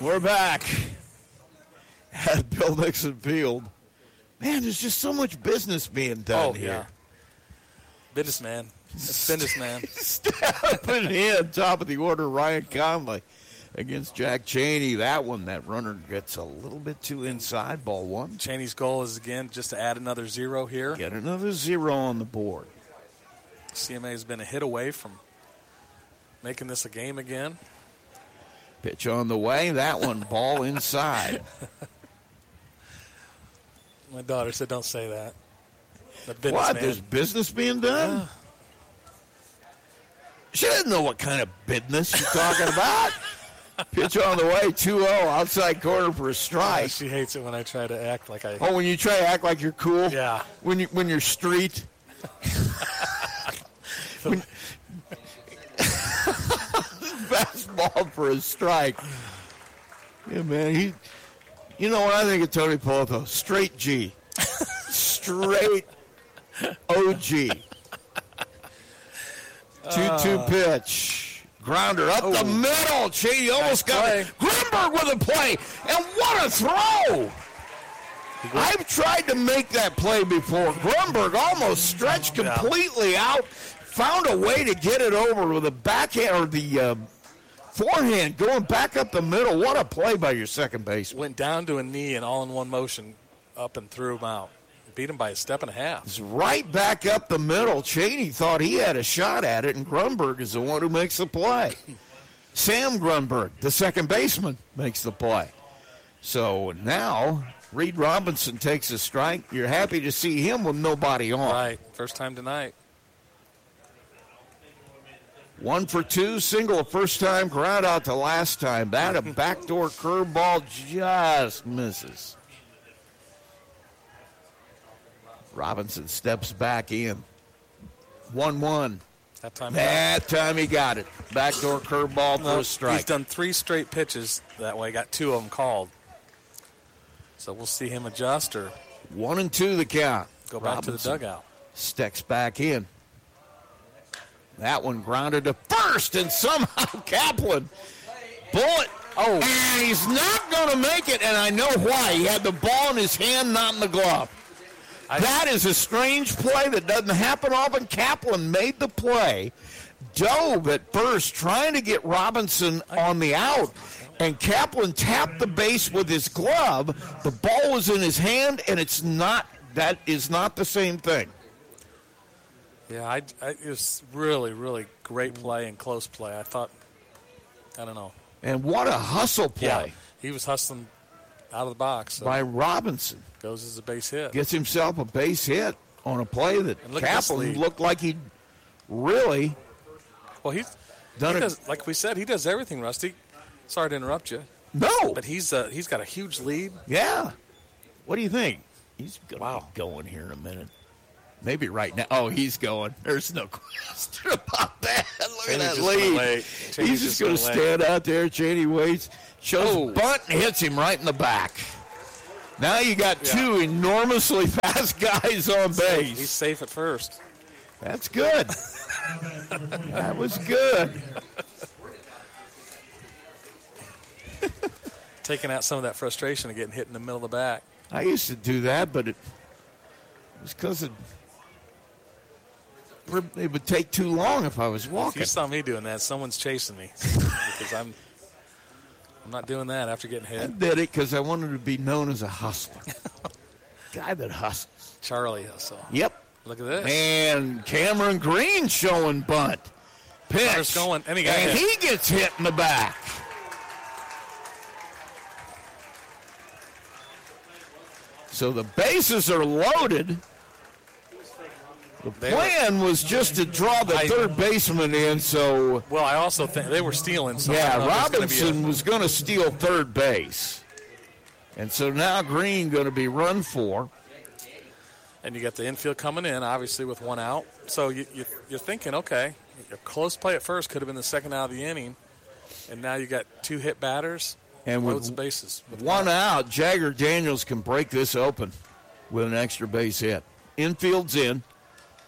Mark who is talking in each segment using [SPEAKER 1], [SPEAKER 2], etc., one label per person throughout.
[SPEAKER 1] We're back at Bill Nixon Field. Man, there's just so much business being done here.
[SPEAKER 2] Yeah. Businessman. It's businessman.
[SPEAKER 1] Stepping in, top of the order, Ryan Conley against Jack Cheney. That runner gets a little bit too inside, ball one.
[SPEAKER 2] Cheney's goal is, again, just to add another 0 here.
[SPEAKER 1] Get another 0 on the board.
[SPEAKER 2] CMA has been a hit away from making this a game again.
[SPEAKER 1] Pitch on the way. That one, ball inside.
[SPEAKER 2] My daughter said, don't say that.
[SPEAKER 1] What? There's business being done?
[SPEAKER 2] Yeah.
[SPEAKER 1] She doesn't know what kind of business you're talking about. Pitch on the way, 2-0, outside corner for a strike.
[SPEAKER 2] She hates it when I try to act like I...
[SPEAKER 1] Oh, when you try to act like you're cool?
[SPEAKER 2] Yeah.
[SPEAKER 1] When you're street? Fastball for a strike. Yeah, man. You know what I think of Tony Polito? Straight G. Straight OG. 2-2 pitch. Grounder up the middle. Cheney almost got it. Grunberg with a play. And what a throw! I've tried to make that play before. Grunberg almost stretched completely out. Found a way to get it over with a backhand or the forehand going back up the middle. What a play by your second baseman.
[SPEAKER 2] Went down to a knee and all in one motion up and threw him out. Beat him by a step and a half.
[SPEAKER 1] It's right back up the middle. Cheney thought he had a shot at it, and Grunberg is the one who makes the play. Sam Grunberg, the second baseman, makes the play. So now Reed Robinson takes a strike. You're happy to see him with nobody on.
[SPEAKER 2] Right, first time tonight.
[SPEAKER 1] 1 for 2, single first time, ground out to last time. That a backdoor curveball just misses. Robinson steps back in. 1-1. That time he got it. Backdoor curveball for a strike.
[SPEAKER 2] He's done 3 straight pitches that way. Got 2 of them called. So we'll see him adjust or
[SPEAKER 1] 1-2 the count.
[SPEAKER 2] Go back to the dugout.
[SPEAKER 1] Steps back in. That one grounded to first, and somehow Kaplan bullet. And he's not going to make it, and I know why. He had the ball in his hand, not in the glove. That is a strange play that doesn't happen often. Kaplan made the play, dove at first, trying to get Robinson on the out, and Kaplan tapped the base with his glove. The ball was in his hand, and that is not the same thing.
[SPEAKER 2] Yeah, it was really, really great play and close play. I don't know.
[SPEAKER 1] And what a hustle play.
[SPEAKER 2] Yeah, he was hustling out of the box. So
[SPEAKER 1] by Robinson.
[SPEAKER 2] Goes as a base hit.
[SPEAKER 1] Gets himself a base hit on a play that Kaplan looked like he really
[SPEAKER 2] like we said, he does everything, Rusty. Sorry to interrupt you.
[SPEAKER 1] No.
[SPEAKER 2] But he's got a huge lead.
[SPEAKER 1] Yeah. What do you think? He's going here in a minute. Maybe right now. Oh, he's going. There's no question about that. Look at that lead. He's just going to stand out there. Cheney waits. Shows bunt and hits him right in the back. Now you got 2 enormously fast guys on base.
[SPEAKER 2] He's safe at first.
[SPEAKER 1] That's good. That was good.
[SPEAKER 2] Taking out some of that frustration of getting hit in the middle of the back.
[SPEAKER 1] I used to do that, but it was because it would take too long if I was walking.
[SPEAKER 2] If you saw me doing that, someone's chasing me because I'm not doing that after getting hit.
[SPEAKER 1] I did it because I wanted to be known as a hustler. Guy that hustles.
[SPEAKER 2] Charlie Hustle.
[SPEAKER 1] Yep.
[SPEAKER 2] Look at this.
[SPEAKER 1] And Cameron Green showing bunt. Pitch.
[SPEAKER 2] Going, and he
[SPEAKER 1] gets hit in the back. So the bases are loaded. The plan was just to draw the third baseman in, so...
[SPEAKER 2] Well, I also think they were stealing. So
[SPEAKER 1] Robinson was going to steal third base. And so now Green going to be run for.
[SPEAKER 2] And you got the infield coming in, obviously, with 1 out. So you're thinking, okay, a close play at first could have been the second out of the inning. And now you got 2 hit batters.
[SPEAKER 1] And with
[SPEAKER 2] the bases.
[SPEAKER 1] With 1 out, Jagger Daniels can break this open with an extra base hit. Infield's in.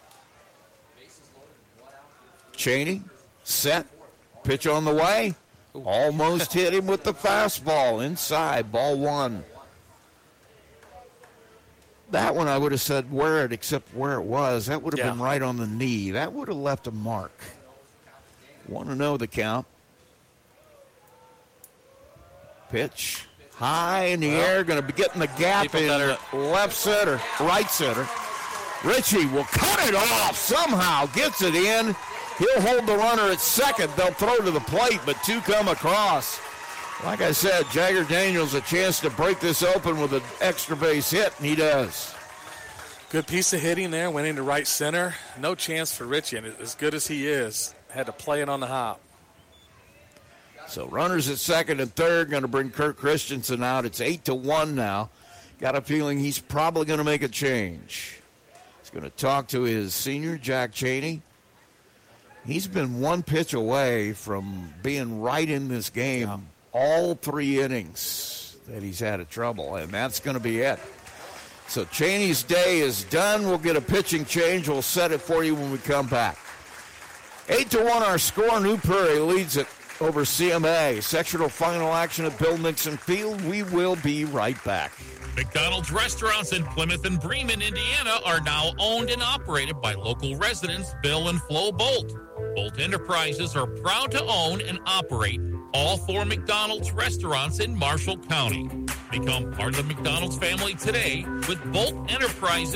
[SPEAKER 1] Cheney, set, pitch on the way. Almost hit him with the fastball inside, ball one. That one I would have said where it, except where it was. That would have been right on the knee. That would have left a mark. 1-0 the count. Pitch high in the air, going to be getting the gap in left center, right center. Ritchie will cut it off, somehow gets it in. He'll hold the runner at second. They'll throw to the plate, but two come across. Like I said, Jagger Daniels a chance to break this open with an extra base hit, and he does.
[SPEAKER 2] Good piece of hitting there, went into right center. No chance for Ritchie, and as good as he is, had to play it on the hop.
[SPEAKER 1] So runners at second and third, going to bring Kirk Christensen out. It's 8-1 now. Got a feeling he's probably going to make a change. He's going to talk to his senior, Jack Chaney. He's been one pitch away from being right in this game all 3 innings that he's had of trouble, and that's going to be it. So Chaney's day is done. We'll get a pitching change. We'll set it for you when we come back. 8-1 our score. New Prairie leads it over CMA. Sectional final action at Bill Nixon Field. We will be right back.
[SPEAKER 3] McDonald's restaurants in Plymouth and Bremen, Indiana are now owned and operated by local residents Bill and Flo Bolt. Bolt Enterprises are proud to own and operate all 4 McDonald's restaurants in Marshall County. Become part of the McDonald's family today with Bolt Enterprises.